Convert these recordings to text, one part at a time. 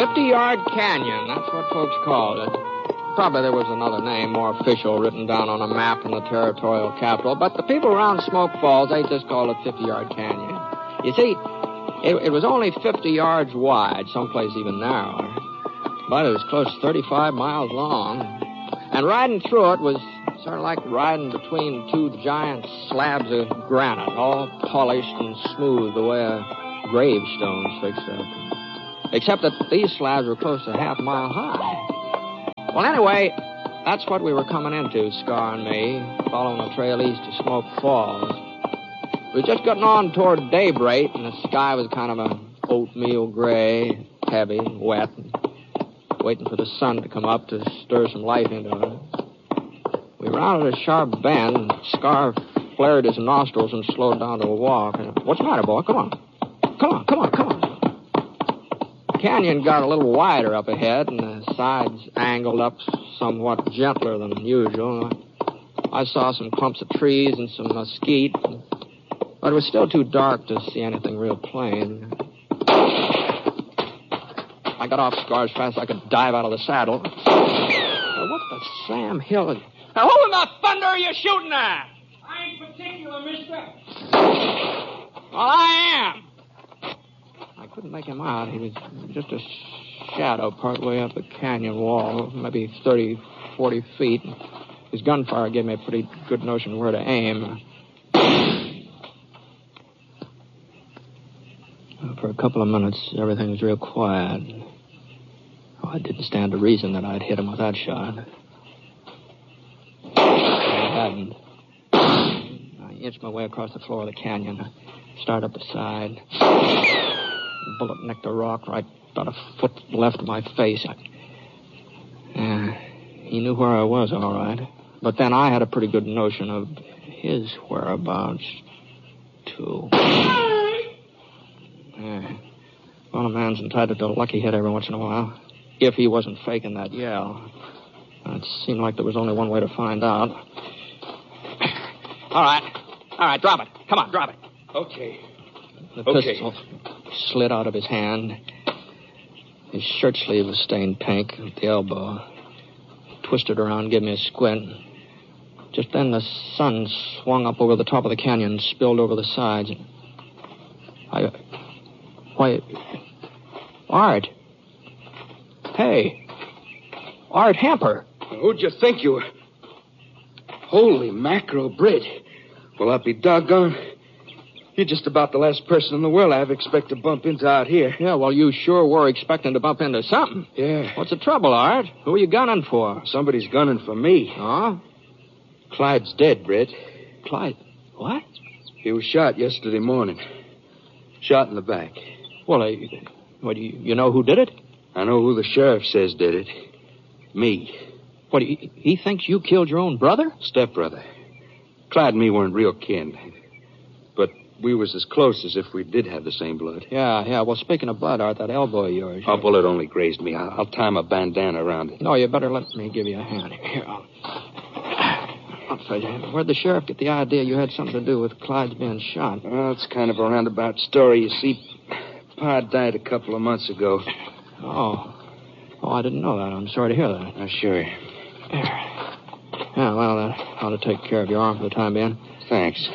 50-Yard Canyon, that's what folks called it. Probably there was another name, more official, written down on a map in the territorial capital. But the people around Smoke Falls, they just called it 50-Yard Canyon. You see, it was only 50 yards wide, someplace even narrower. But it was close to 35 miles long. And riding through it was sort of like riding between two giant slabs of granite, all polished and smooth the way a gravestone's fixed up. Except that these slabs were close to half a mile high. Well, anyway, that's what we were coming into, Scar and me, following the trail east to Smoke Falls. We were just getting on toward daybreak, and the sky was kind of a oatmeal gray, heavy, wet, waiting for the sun to come up to stir some life into it. We rounded a sharp bend, and Scar flared his nostrils and slowed down to a walk. What's the matter, boy? Come on. Come on. The canyon got a little wider up ahead, and the sides angled up somewhat gentler than usual. I saw some clumps of trees and some mesquite, but it was still too dark to see anything real plain. I got off Scar as fast as I could dive out of the saddle. What the Sam Hill is... Now, who in the thunder are you shooting at? I ain't particular, mister. Well, I am. I couldn't make him out. He was just a shadow partway up the canyon wall, maybe 30, 40 feet. His gunfire gave me a pretty good notion where to aim. For a couple of minutes, everything was real quiet. Oh, I didn't stand to reason that I'd hit him with that shot. I hadn't. I inched my way across the floor of the canyon. I started up the side. The bullet nicked a rock right about a foot left of my face. He knew where I was, all right. But then I had a pretty good notion of his whereabouts, too. Well, a man's entitled to a lucky hit every once in a while, if he wasn't faking that yell. It seemed like there was only one way to find out. All right, drop it. Come on, drop it. Okay. The pistol slid out of his hand. His shirt sleeve was stained pink at the elbow. He twisted around, gave me a squint. Just then the sun swung up over the top of the canyon and spilled over the sides. Why, Art. Hey, Art Hamper. Who'd you think you were? Holy mackerel, Britt. Well, I'll be doggone. You're just about the last person in the world I ever expect to bump into out here. Yeah, well, you sure were expecting to bump into something. Yeah. What's the trouble, Art? Who are you gunning for? Somebody's gunning for me. Huh? Clyde's dead, Britt. Clyde? What? He was shot yesterday morning. Shot in the back. Well, you know who did it? I know who the sheriff says did it. Me. What, he thinks you killed your own brother? Stepbrother. Clyde and me weren't real kin. But we was as close as if we did have the same blood. Yeah. Well, speaking of blood, Art, that elbow of yours... A bullet only grazed me. I'll tie my bandana around it. No, you better let me give you a hand. Here, I'll tell you. Where'd the sheriff get the idea you had something to do with Clyde's being shot? Well, it's kind of a roundabout story. You see, Pa died a couple of months ago. Oh, I didn't know that. I'm sorry to hear that. Sure. Yeah, well, that ought to take care of your arm for the time being. Thanks.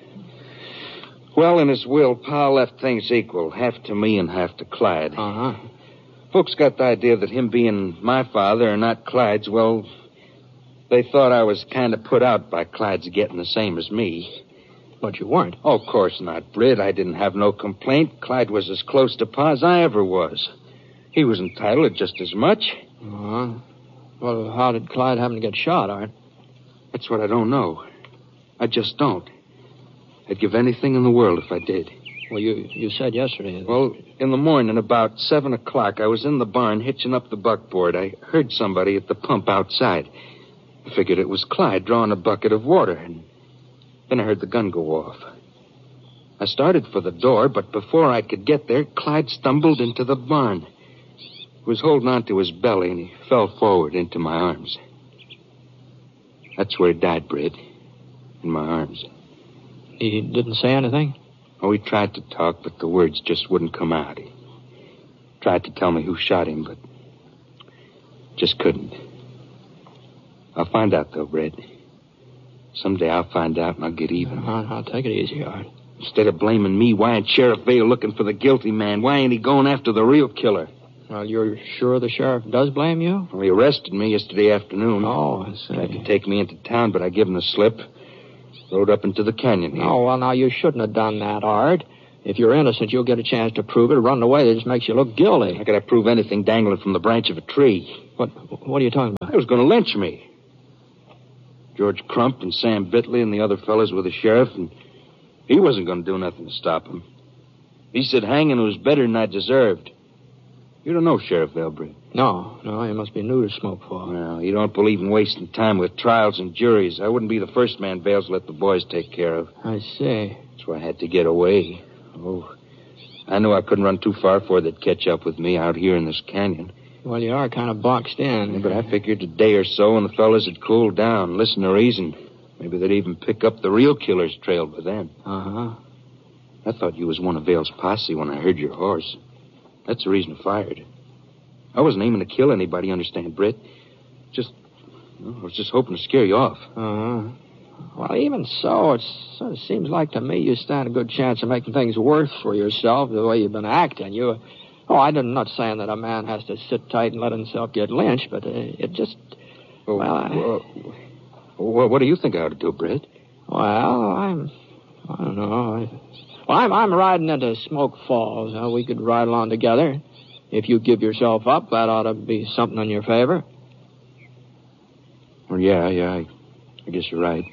Well, in his will, Pa left things equal, half to me and half to Clyde. Uh-huh. Folks got the idea that him being my father and not Clyde's, well, they thought I was kind of put out by Clyde's getting the same as me. But you weren't. Oh, of course not, Britt. I didn't have no complaint. Clyde was as close to Pa as I ever was. He was entitled to just as much. Uh-huh. Well, how did Clyde happen to get shot, Art? That's what I don't know. I just don't. I'd give anything in the world if I did. Well, you said yesterday... Well, in the morning, about 7 o'clock, I was in the barn hitching up the buckboard. I heard somebody at the pump outside. I figured it was Clyde drawing a bucket of water, and then I heard the gun go off. I started for the door, but before I could get there, Clyde stumbled into the barn. He was holding on to his belly, and he fell forward into my arms. That's where he died, Britt. In my arms. He didn't say anything? Oh, he tried to talk, but the words just wouldn't come out. Tried to tell me who shot him, but just couldn't. I'll find out, though, Brett. Someday I'll find out and I'll get even. I'll take it easy, Art. Instead of blaming me, why ain't Sheriff Vale looking for the guilty man? Why ain't he going after the real killer? Well, you're sure the sheriff does blame you? Well, he arrested me yesterday afternoon. Oh, I see. Tried to take me into town, but I gave him the slip. Rode up into the canyon here. Oh, well, now, you shouldn't have done that, Art. If you're innocent, you'll get a chance to prove it. Running away, that just makes you look guilty. How could I prove anything dangling from the branch of a tree? What are you talking about? They was going to lynch me. George Crump and Sam Bitley and the other fellas were the sheriff, and he wasn't going to do nothing to stop him. He said hanging was better than I deserved. You don't know Sheriff Elbridge. No, you must be new to Smoke Falls. Well, you don't believe in wasting time with trials and juries. I wouldn't be the first man Vale's let the boys take care of. I see. That's why I had to get away. Oh, I knew I couldn't run too far before they'd catch up with me out here in this canyon. Well, you are kind of boxed in. Yeah, but I figured a day or so and the fellas had cooled down, listen to reason. Maybe they'd even pick up the real killer's trail by then. Uh-huh. I thought you was one of Vale's posse when I heard your horse. That's the reason I fired. I wasn't aiming to kill anybody, understand, Britt? I was just hoping to scare you off. Uh-huh. Well, even so, it sort of seems like to me you stand a good chance of making things worse for yourself the way you've been acting. I'm not saying that a man has to sit tight and let himself get lynched, but it just... What do you think I ought to do, Britt? Well, I don't know. I'm riding into Smoke Falls. We could ride along together. If you give yourself up, that ought to be something in your favor. Well, yeah, I guess you're right.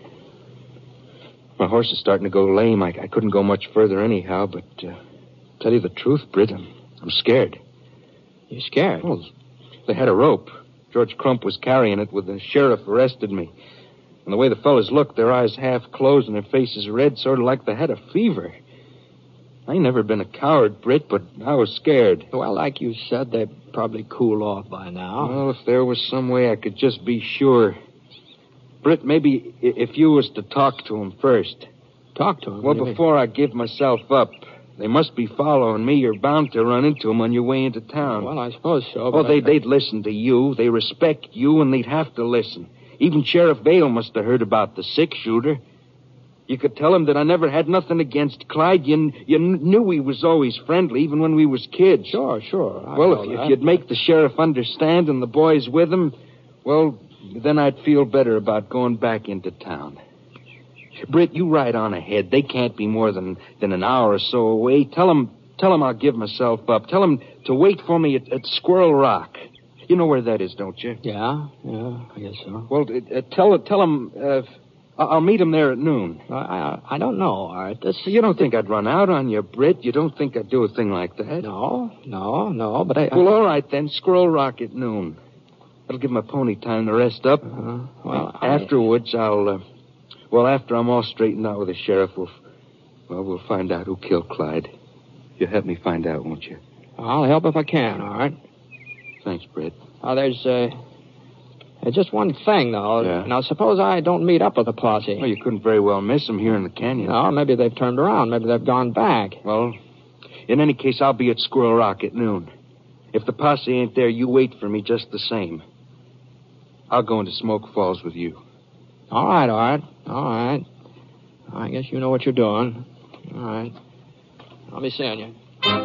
My horse is starting to go lame. I couldn't go much further anyhow, but tell you the truth, Britt, I'm scared. You scared? Well, they had a rope. George Crump was carrying it when the sheriff arrested me. And the way the fellas looked, their eyes half closed and their faces red, sort of like they had a fever. I ain't never been a coward, Britt, but I was scared. Well, like you said, they'd probably cool off by now. Well, if there was some way I could just be sure. Britt, maybe if you was to talk to him first. Talk to him? Well, before I give myself up. They must be following me. You're bound to run into them on your way into town. Well, I suppose so. Oh, they'd listen to you. They respect you, and they'd have to listen. Even Sheriff Vale must have heard about the six-shooter. You could tell him that I never had nothing against Clyde. You knew he was always friendly, even when we was kids. Sure. Well, if you'd make the sheriff understand and the boys with him, well, then I'd feel better about going back into town. Britt, you ride on ahead. They can't be more than an hour or so away. Tell them I'll give myself up. Tell them to wait for me at Squirrel Rock. You know where that is, don't you? Yeah, I guess so. Well, tell them I'll meet him there at noon. I don't know, Art. You don't think I'd run out on you, Britt? You don't think I'd do a thing like that? No, but Well, all right, then. Squirrel Rock at noon. That'll give my pony time to rest up. Well, afterwards, after I'm all straightened out with the sheriff, we'll find out who killed Clyde. You'll help me find out, won't you? I'll help if I can, Art. Thanks, Britt. There's just one thing, though. Yeah. Now, suppose I don't meet up with the posse. Well, you couldn't very well miss them here in the canyon. No, maybe they've turned around. Maybe they've gone back. Well, in any case, I'll be at Squirrel Rock at noon. If the posse ain't there, you wait for me just the same. I'll go into Smoke Falls with you. All right, Art. All right. I guess you know what you're doing. All right. I'll be seeing you.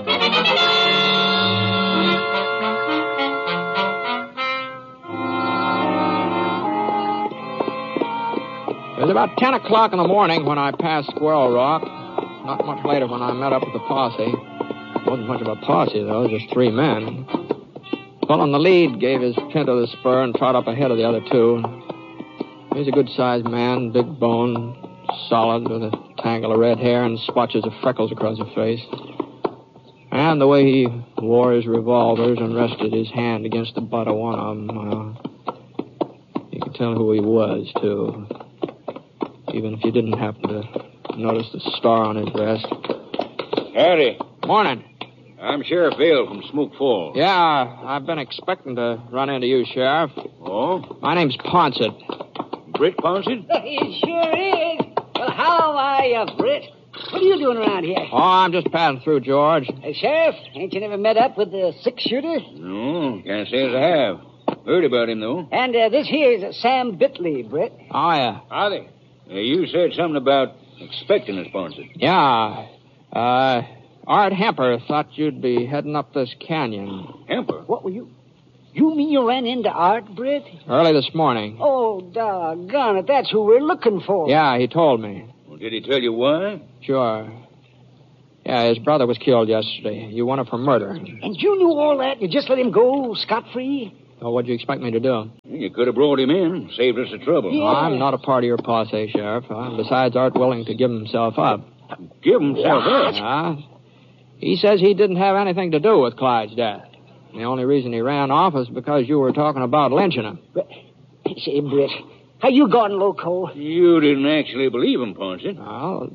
It was about 10 o'clock in the morning when I passed Squirrel Rock. Not much later when I met up with the posse. It wasn't much of a posse, though. It was just 3 men. The fellow in the lead gave his pinto the spur and trot up ahead of the other 2. He's a good-sized man, big bone, solid, with a tangle of red hair and splotches of freckles across his face. And the way he wore his revolvers and rested his hand against the butt of one of them, you could tell who he was, too. Even if you didn't happen to notice the star on his breast. Howdy. Morning. I'm Sheriff Vale from Smoke Falls. Yeah, I've been expecting to run into you, Sheriff. Oh? My name's Ponsett. Britt Ponsett? It sure is. Well, how are you, Britt? What are you doing around here? Oh, I'm just passing through, George. Hey, Sheriff, ain't you never met up with the six-shooter? No, can't say as I have. Heard about him, though. And this here's Sam Bitley, Britt. Oh, yeah. Howdy. You said something about expecting us, Ponset. Yeah. Art Hemper thought you'd be heading up this canyon. Hemper? What were you... You mean you ran into Art, Britt? Early this morning. Oh, doggone it. That's who we're looking for. Yeah, he told me. Well, did he tell you why? Sure. Yeah, his brother was killed yesterday. You wanted for murder. And you knew all that? You just let him go scot-free? Oh, what'd you expect me to do? You could have brought him in, saved us the trouble. Yeah. I'm not a part of your posse, Sheriff. Besides, Art willing to give himself up. Give himself up. He says he didn't have anything to do with Clyde's death. The only reason he ran off is because you were talking about lynching him. Say, Britt, how you gone loco? You didn't actually believe him, Ponset. Well,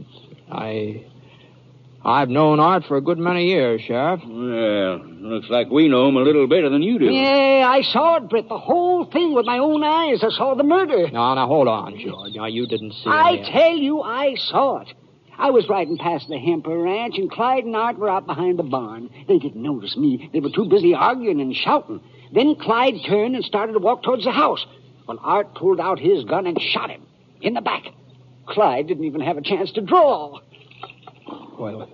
I've known Art for a good many years, Sheriff. Well, looks like we know him a little better than you do. Yeah, I saw it, Britt. The whole thing with my own eyes. I saw the murder. Now, hold on, George. Now, you didn't see I it. tell you, I saw it. I was riding past the Hemper Ranch, and Clyde and Art were out behind the barn. They didn't notice me. They were too busy arguing and shouting. Then Clyde turned and started to walk towards the house. Well, Art pulled out his gun and shot him in the back. Clyde didn't even have a chance to draw. Well,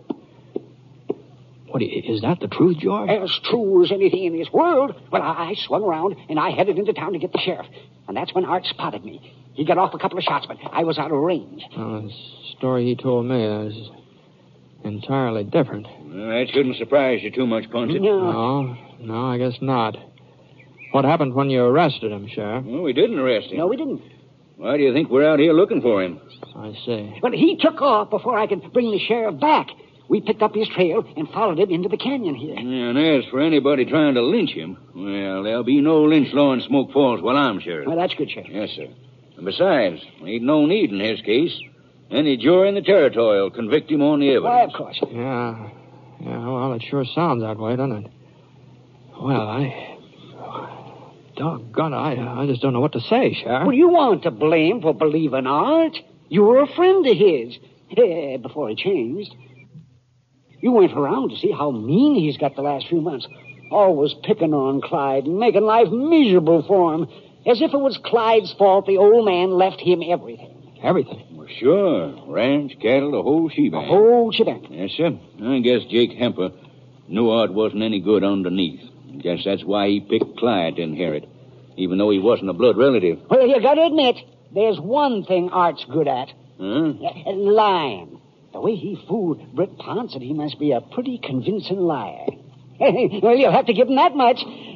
is that the truth, George? As true as anything in this world. Well, I swung around, and I headed into town to get the sheriff. And that's when Art spotted me. He got off a couple of shots, but I was out of range. The story he told me is entirely different. Well, that shouldn't surprise you too much, Ponset. No, I guess not. What happened when you arrested him, Sheriff? Well, we didn't arrest him. No, we didn't. Why do you think we're out here looking for him? I see. But he took off before I could bring the sheriff back. We picked up his trail and followed him into the canyon here. And as for anybody trying to lynch him, well, there'll be no lynch law in Smoke Falls while I'm sheriff. Well, that's good, Sheriff. Yes, sir. And besides, ain't no need in his case. Any jury in the territory will convict him on the evidence. Why, of course. Yeah, well, it sure sounds that way, doesn't it? Well, doggone, I just don't know what to say, Sheriff. Well, you weren't to blame for believing Art. You were a friend of his. Before he changed. You went around to see how mean he's got the last few months. Always picking on Clyde and making life miserable for him. As if it was Clyde's fault the old man left him everything. Everything? Well, sure. Ranch, cattle, the whole shebang. The whole shebang. Yes, sir. I guess Jake Hemper knew Art wasn't any good underneath. Guess that's why he picked Clyde to inherit, even though he wasn't a blood relative. Well, you gotta admit, there's one thing Art's good at. Huh? Lying. The way he fooled Britt Ponset, he must be a pretty convincing liar. Well, you'll have to give him that much.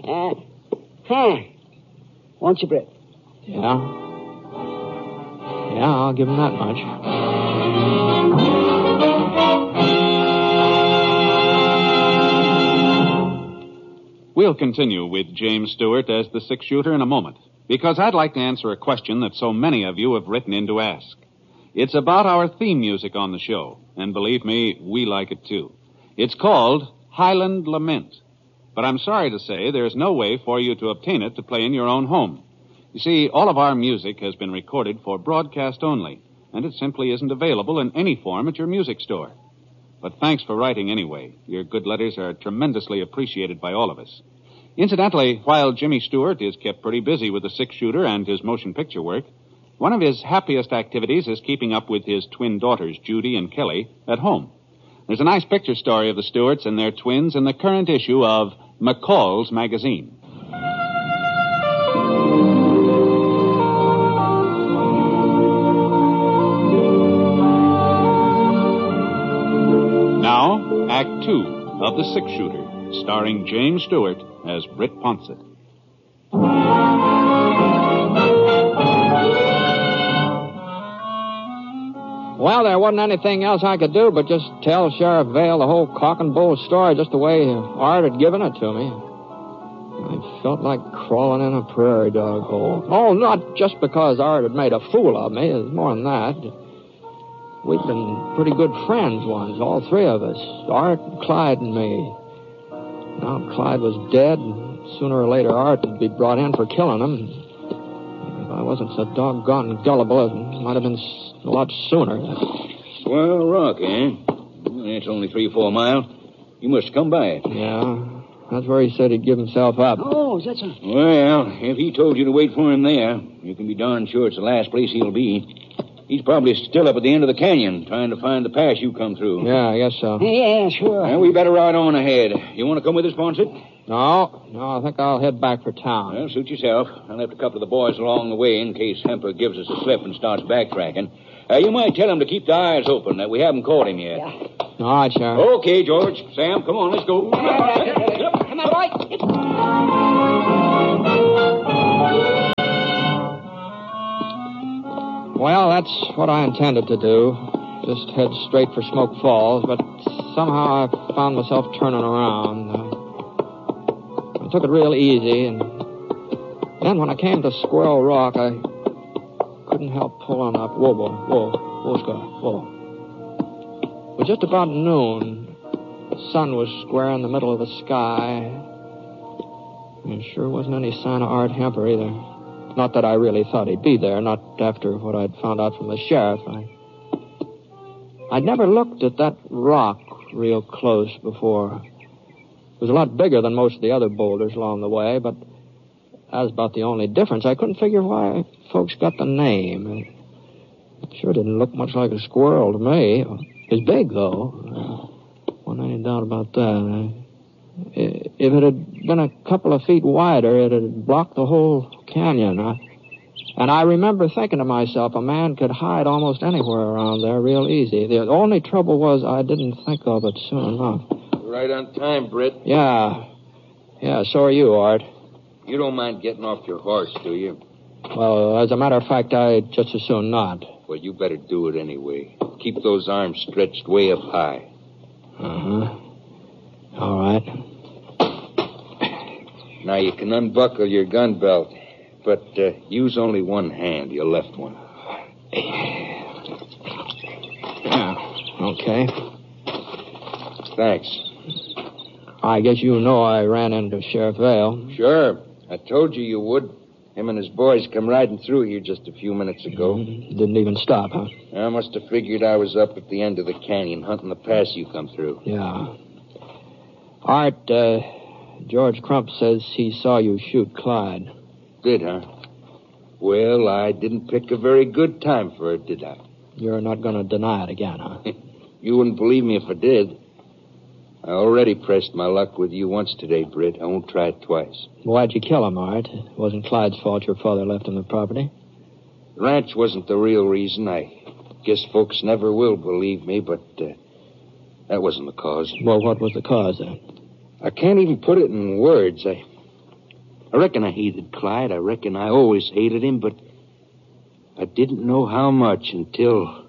Won't you, Britt? Yeah, I'll give him that much. We'll continue with James Stewart as the six-shooter in a moment, because I'd like to answer a question that so many of you have written in to ask. It's about our theme music on the show, and believe me, we like it too. It's called Highland Lament, but I'm sorry to say there's no way for you to obtain it to play in your own home. You see, all of our music has been recorded for broadcast only, and it simply isn't available in any form at your music store. But thanks for writing anyway. Your good letters are tremendously appreciated by all of us. Incidentally, while Jimmy Stewart is kept pretty busy with the six-shooter and his motion picture work, one of his happiest activities is keeping up with his twin daughters, Judy and Kelly, at home. There's a nice picture story of the Stewarts and their twins in the current issue of McCall's Magazine. Now, Act 2 of The Six-Shooter, starring James Stewart as Britt Ponset. Well, there wasn't anything else I could do but just tell Sheriff Vale the whole cock and bull story just the way Art had given it to me. I felt like crawling in a prairie dog hole. Oh, not just because Art had made a fool of me. It was more than that. We'd been pretty good friends once, all three of us. Art, Clyde, and me. Now Clyde was dead, and sooner or later Art would be brought in for killing him. If I wasn't so doggone gullible, it might have been a lot sooner. Swell Rock, eh? It's only 3 or 4 miles. You must have come by it. Yeah, that's where he said he'd give himself up. Oh, that's a... Well, if he told you to wait for him there, you can be darn sure it's the last place he'll be. He's probably still up at the end of the canyon, trying to find the pass you come through. Yeah, I guess so. Yeah, sure. Well, we better ride on ahead. You want to come with us, Ponset? No, I think I'll head back for town. Well, suit yourself. I left a couple of the boys along the way in case Hemper gives us a slip and starts backtracking. You might tell him to keep the eyes open, that we haven't caught him yet. Yeah. All right, Sheriff. Okay, George. Sam, come on, let's go. Come on, boy. Well, that's what I intended to do. Just head straight for Smoke Falls, but somehow I found myself turning around. I took it real easy, and then when I came to Squirrel Rock, I couldn't help pulling up. Whoa, Scott, whoa. It was just about noon. The sun was square in the middle of the sky. There sure wasn't any sign of Art Hemper either. Not that I really thought he'd be there, not after what I'd found out from the sheriff. I'd never looked at that rock real close before. It was a lot bigger than most of the other boulders along the way, but that was about the only difference. I couldn't figure why folks got the name. It sure didn't look much like a squirrel to me. It's big, though. Wasn't any doubt about that. If it had been a couple of feet wider, it had blocked the whole canyon. And I remember thinking to myself, a man could hide almost anywhere around there real easy. The only trouble was I didn't think of it soon enough. Right on time, Britt. Yeah, so are you, Art. You don't mind getting off your horse, do you? Well, as a matter of fact, I'd just as soon not. Well, you better do it anyway. Keep those arms stretched way up high. Uh-huh. All right. Now, you can unbuckle your gun belt, but use only one hand, your left one. Yeah, okay. Thanks. I guess you know I ran into Sheriff Vale. Sure. I told you you would. Him and his boys come riding through here just a few minutes ago. Didn't even stop, huh? I must have figured I was up at the end of the canyon hunting the pass you come through. Yeah. Art, George Crump says he saw you shoot Clyde. Did, huh? Well, I didn't pick a very good time for it, did I? You're not going to deny it again, huh? You wouldn't believe me if I did. I already pressed my luck with you once today, Britt. I won't try it twice. Why'd you kill him, Art? It wasn't Clyde's fault your father left him the property. The ranch wasn't the real reason. I guess folks never will believe me, but that wasn't the cause. Well, what was the cause, then? I can't even put it in words. I reckon I hated Clyde. I reckon I always hated him, but I didn't know how much until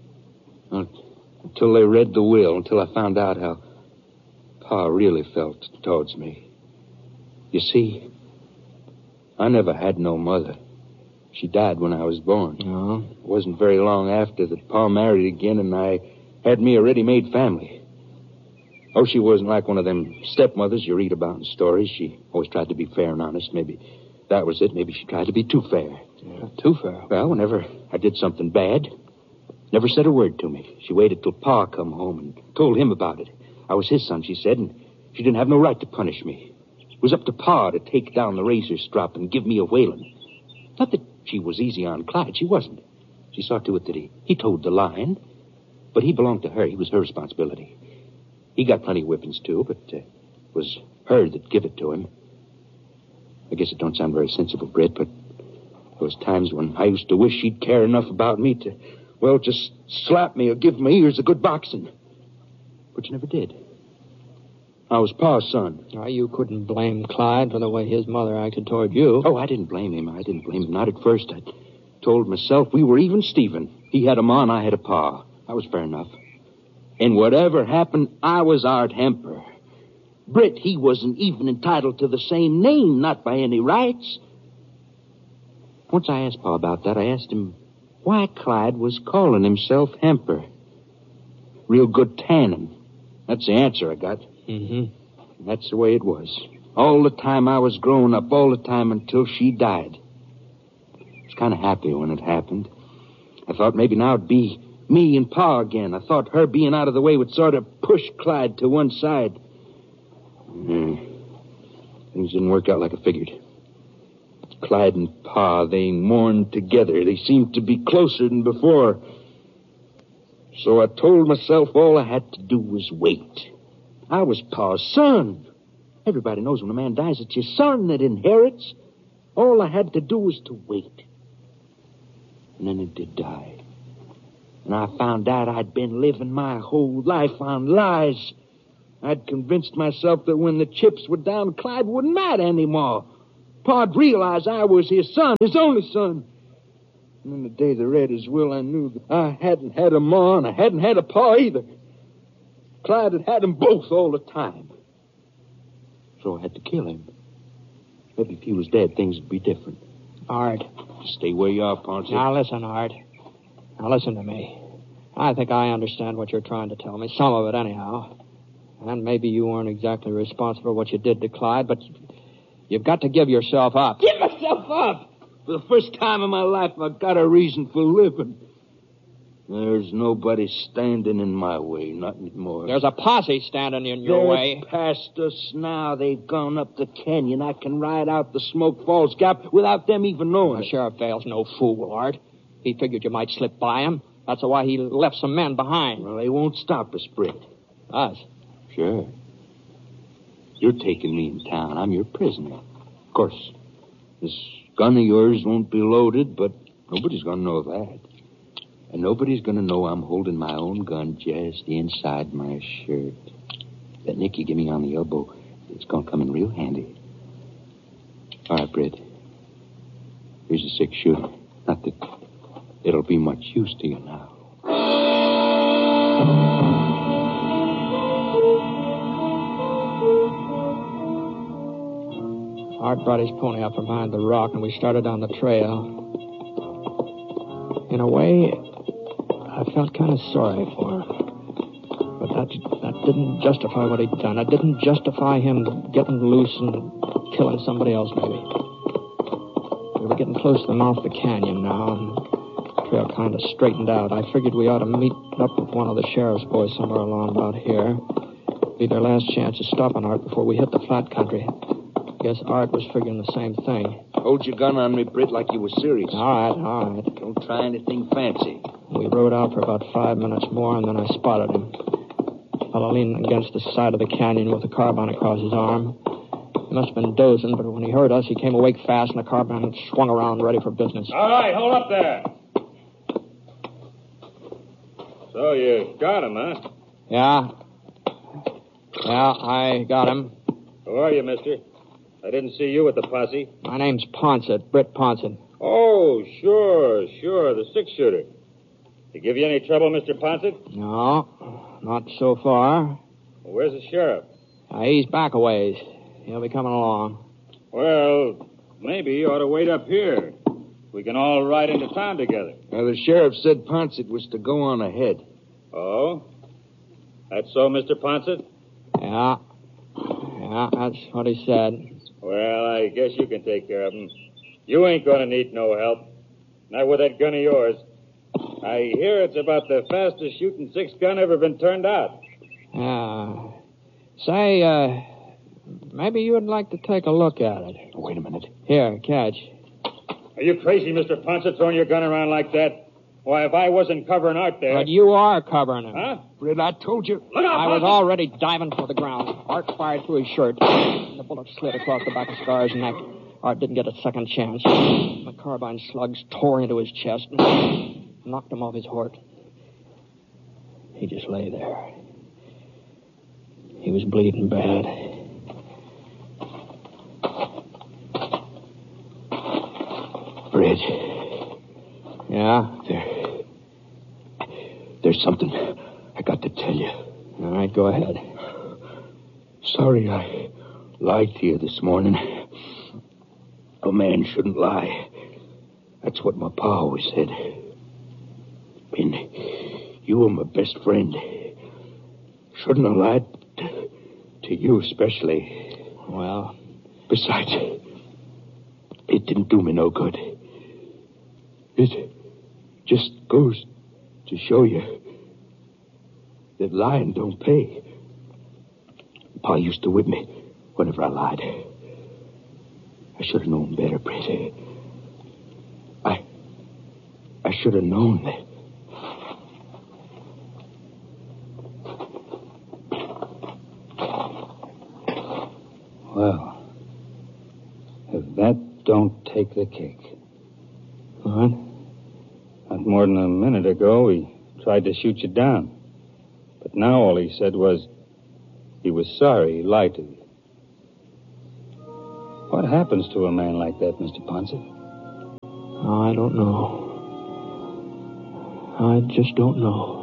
they read the will, until I found out how Pa really felt towards me. You see, I never had no mother. She died when I was born. Oh? It wasn't very long after that Pa married again, and I had me a ready-made family. Oh, she wasn't like one of them stepmothers you read about in stories. She always tried to be fair and honest. Maybe that was it. Maybe she tried to be too fair. Yeah, too fair? Well, whenever I did something bad, never said a word to me. She waited till Pa come home and told him about it. I was his son, she said, and she didn't have no right to punish me. It was up to Pa to take down the razor strop and give me a whaling. Not that she was easy on Clyde. She wasn't. She saw to it that he told the line, but he belonged to her. He was her responsibility. He got plenty of whippings, too, but it was her that give it to him. I guess it don't sound very sensible, Britt, but there was times when I used to wish she'd care enough about me to, well, just slap me or give my ears a good boxing. But she never did. I was Pa's son. You couldn't blame Clyde for the way his mother acted toward you. Oh, I didn't blame him. Not at first. I told myself we were even Stephen. He had a ma and I had a pa. That was fair enough. And whatever happened, I was Art Hemper. Britt, he wasn't even entitled to the same name, not by any rights. Once I asked Pa about that, I asked him why Clyde was calling himself Hemper. Real good tannin. That's the answer I got. Mm-hmm. That's the way it was. All the time I was growing up, all the time until she died. I was kind of happy when it happened. I thought maybe now it'd be Me and Pa again. I thought her being out of the way would sort of push Clyde to one side. Things didn't work out like I figured. Clyde and Pa, they mourned together. They seemed to be closer than before. So I told myself all I had to do was wait. I was Pa's son. Everybody knows when a man dies, it's his son that inherits. All I had to do was to wait. And then it did die. And I found out I'd been living my whole life on lies. I'd convinced myself that when the chips were down, Clyde wouldn't matter anymore. Pa'd realize I was his son, his only son. And then the day they read his will, I knew that I hadn't had a ma and I hadn't had a pa either. Clyde had had them both all the time. So I had to kill him. Maybe if he was dead, things would be different. Art. Stay where you are, Ponce. Now listen, Art. Now listen to me. I think I understand what you're trying to tell me. Some of it, anyhow. And maybe you weren't exactly responsible for what you did to Clyde, but you've got to give yourself up. Give myself up! For the first time in my life, I got a reason for living. There's nobody standing in my way, not anymore. There's a posse standing in your way. They're past us now. They've gone up the canyon. I can ride out the Smoke Falls Gap without them even knowing it. Sheriff Vale's no fool, Art. He figured you might slip by him. That's why he left some men behind. Well, they won't stop us, Britt. Us? Sure. You're taking me in town. I'm your prisoner. Of course, this gun of yours won't be loaded, but nobody's going to know that. And nobody's going to know I'm holding my own gun just inside my shirt. That nick you give me on the elbow, it's going to come in real handy. All right, Britt. Here's a 6-shooter. Not that it'll be much use to you now. Art brought his pony up from behind the rock, and we started down the trail. In a way, I felt kind of sorry for him. But that didn't justify what he'd done. It didn't justify him getting loose and killing somebody else, maybe. We were getting close to the mouth of the canyon now, and the trail kind of straightened out. I figured we ought to meet up with one of the sheriff's boys somewhere along about here. Be their last chance of stopping Art before we hit the flat country. I guess Art was figuring the same thing. Hold your gun on me, Britt, like you were serious. All right. Don't try anything fancy. We rode out for about 5 minutes more, and then I spotted him. A fellow leaning against the side of the canyon with a carbine across his arm. He must have been dozing, but when he heard us, he came awake fast, and the carbine swung around ready for business. All right, hold up there. So you got him, huh? Yeah, I got him. Who are you, mister? I didn't see you with the posse. My name's Ponsett, Britt Ponsett. Oh, sure, the 6-shooter. Did he give you any trouble, Mr. Ponsett? No, not so far. Well, where's the sheriff? He's back a ways. He'll be coming along. Well, maybe you ought to wait up here. We can all ride into town together. Now, the sheriff said Ponsett was to go on ahead. Oh? That's so, Mr. Ponsett? Yeah, that's what he said. Well, I guess you can take care of him. You ain't going to need no help. Not with that gun of yours. I hear it's about the fastest shooting 6-gun ever been turned out. Say, maybe you would like to take a look at it. Wait a minute. Here, catch. Are you crazy, Mr. Ponsett, throwing your gun around like that? Why, if I wasn't covering Art there... But you are covering him. Huh? Britt, I told you. Look out, I was Ponsett! already diving for the ground. Art fired through his shirt. The bullet slid across the back of Scar's neck. Art didn't get a second chance. The carbine slugs tore into his chest and knocked him off his horse. He just lay there. He was bleeding bad. Britt. Yeah? There's something I got to tell you. All right, go ahead. Sorry I lied to you this morning. A man shouldn't lie. That's what my pa always said. Ben, you were my best friend. Shouldn't have lied to you especially. Well? Besides, it didn't do me no good. It just goes to show you that lying don't pay. Pa used to whip me whenever I lied. I should have known better, Brett. I should have known that. Well, if that don't take the cake. What? Not more than a minute ago, he tried to shoot you down. But now all he said was he was sorry he lied to you. What happens to a man like that, Mr. Ponce? Oh, I don't know. I just don't know.